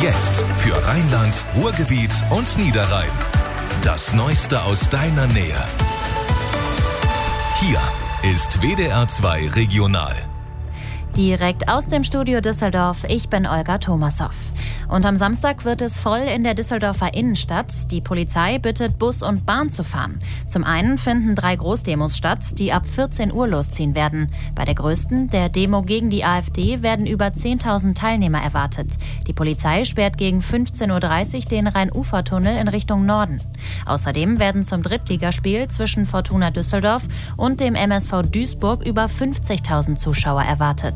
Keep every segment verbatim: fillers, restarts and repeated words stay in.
Jetzt für Rheinland, Ruhrgebiet und Niederrhein. Das Neueste aus deiner Nähe. Hier ist W D R zwei Regional. Direkt aus dem Studio Düsseldorf, ich bin Olga Thomassow. Und am Samstag wird es voll in der Düsseldorfer Innenstadt. Die Polizei bittet, Bus und Bahn zu fahren. Zum einen finden drei Großdemos statt, die ab vierzehn Uhr losziehen werden. Bei der größten, der Demo gegen die AfD, werden über zehntausend Teilnehmer erwartet. Die Polizei sperrt gegen fünfzehn Uhr dreißig den Rhein-Ufer-Tunnel in Richtung Norden. Außerdem werden zum Drittligaspiel zwischen Fortuna Düsseldorf und dem M S V Duisburg über fünfzigtausend Zuschauer erwartet.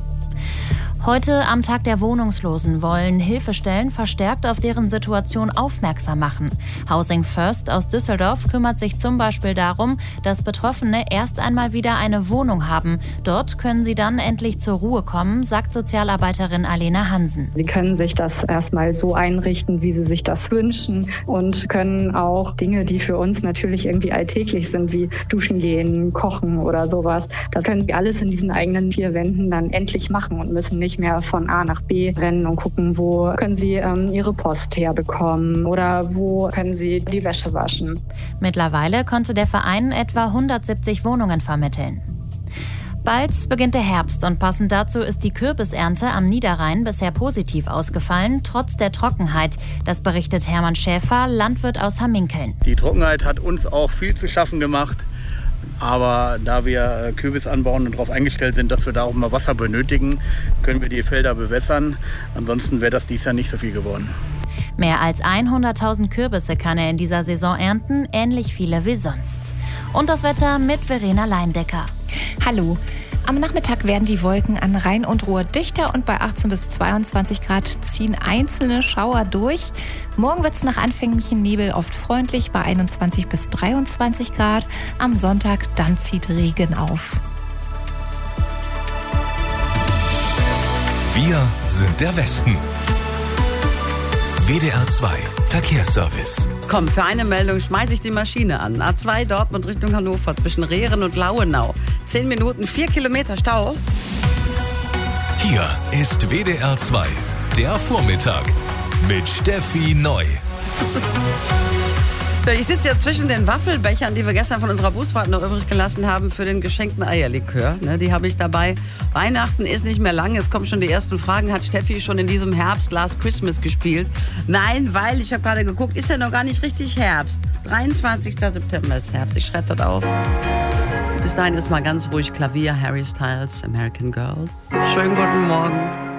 Heute am Tag der Wohnungslosen wollen Hilfestellen verstärkt auf deren Situation aufmerksam machen. Housing First aus Düsseldorf kümmert sich zum Beispiel darum, dass Betroffene erst einmal wieder eine Wohnung haben. Dort können sie dann endlich zur Ruhe kommen, sagt Sozialarbeiterin Alena Hansen. Sie können sich das erstmal so einrichten, wie sie sich das wünschen, und können auch Dinge, die für uns natürlich irgendwie alltäglich sind, wie duschen gehen, kochen oder sowas, das können sie alles in diesen eigenen vier Wänden dann endlich machen und müssen nicht mehr von A nach B rennen und gucken, wo können sie ähm, ihre Post herbekommen oder wo können sie die Wäsche waschen. Mittlerweile konnte der Verein etwa hundertsiebzig Wohnungen vermitteln. Bald beginnt der Herbst und passend dazu ist die Kürbisernte am Niederrhein bisher positiv ausgefallen, trotz der Trockenheit. Das berichtet Hermann Schäfer, Landwirt aus Hamminkeln. Die Trockenheit hat uns auch viel zu schaffen gemacht. Aber da wir Kürbis anbauen und darauf eingestellt sind, dass wir da auch mal Wasser benötigen, können wir die Felder bewässern. Ansonsten wäre das dieses Jahr nicht so viel geworden. Mehr als hunderttausend Kürbisse kann er in dieser Saison ernten, ähnlich viele wie sonst. Und das Wetter mit Verena Leindecker. Hallo. Am Nachmittag werden die Wolken an Rhein und Ruhr dichter und bei achtzehn bis zweiundzwanzig Grad ziehen einzelne Schauer durch. Morgen wird es nach anfänglichem Nebel oft freundlich bei einundzwanzig bis dreiundzwanzig Grad. Am Sonntag dann zieht Regen auf. Wir sind der Westen. W D R zwei Verkehrsservice. Komm, für eine Meldung schmeiße ich die Maschine an. A zwei Dortmund Richtung Hannover zwischen Rehren und Lauenau. Zehn Minuten, vier Kilometer Stau. Hier ist W D R zwei, der Vormittag mit Steffi Neu. Ich sitze ja zwischen den Waffelbechern, die wir gestern von unserer Busfahrt noch übrig gelassen haben für den geschenkten Eierlikör. Ne, die habe ich dabei. Weihnachten ist nicht mehr lang. Jetzt kommen schon die ersten Fragen. Hat Steffi schon in diesem Herbst Last Christmas gespielt? Nein, weil, ich habe gerade geguckt, ist ja noch gar nicht richtig Herbst. dreiundzwanzigster September ist Herbst. Ich schreibe das auf. Bis dahin ist mal ganz ruhig Klavier, Harry Styles, American Girls. Schönen guten Morgen.